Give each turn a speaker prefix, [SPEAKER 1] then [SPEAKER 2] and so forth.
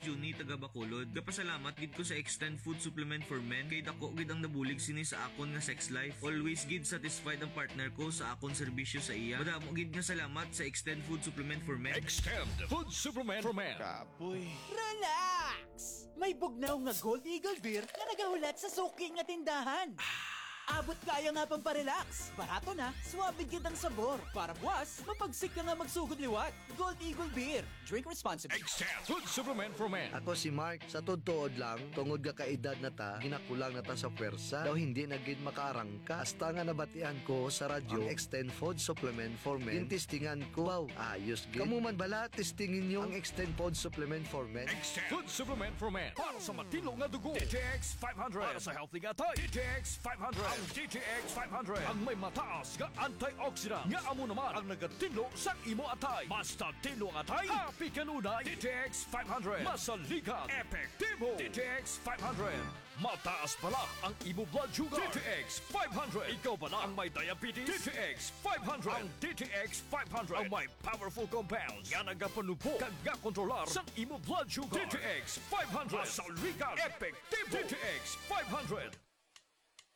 [SPEAKER 1] Juni taga Bacolod. Kapasalamat gid ko sa Extend Food Supplement for Men kay dako gid ang nabulig sini sa akon nga sex life. Always gid satisfied ang partner ko sa akon serbisyo sa iya. Madamo gid nga salamat sa Extend Food Supplement for Men.
[SPEAKER 2] Extend Food Supplement for Men.
[SPEAKER 3] Kapoy.
[SPEAKER 4] Relax! May bugnaw nga Gold Eagle Beer na nagahulat sa suki nga tindahan. Abot kaya nga pang parelax. Barato na, suwabe gid ang sabor. Para buwas, mapagsik ka nga magsugod liwat. Gold Eagle Beer. Drink responsibly.
[SPEAKER 2] Extend Food Supplement for Men.
[SPEAKER 5] Ako si Mark, sa tuod lang, tungod ka kaedad na ta, ginakulang na ta sa pwersa, daw hindi na gid makaarangka. Hasta nga nabatian ko sa radyo, ang Extend Food Supplement for Men. Tintistingan ko, wow, ayos gid. Kamu man bala, testingin nyo ang Extend Food Supplement for Men.
[SPEAKER 2] Extend Food Supplement for Men. Para sa matino nga dugo. DTX 500. Para sa healthy nga tay. DTX 500. Ang DTX 500 ang may mataas nga antioxidant nga amo naman ang nagatinlo sa imo atay. Basta tinlo ang atay, happy kanunay. DTX 500 masaligan, epektibo. DTX 500 mataas pala ang imo blood sugar. DTX 500 ikaw pala ang may diabetes. DTX 500 ang DTX 500 ang may powerful compounds nga nagapanubo kag kontrolar sa imo blood sugar. DTX 500 masaligan, epektibo. DTX 500